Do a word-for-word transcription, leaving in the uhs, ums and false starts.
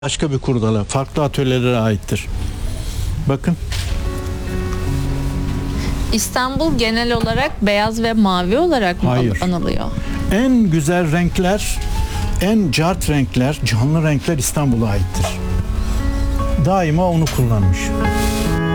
Başka bir kurdala, farklı atölyelere aittir. Bakın. İstanbul genel olarak beyaz ve mavi olarak mı Hayır. anılıyor? En güzel renkler, en cart renkler, canlı renkler İstanbul'a aittir. Daima onu kullanmış.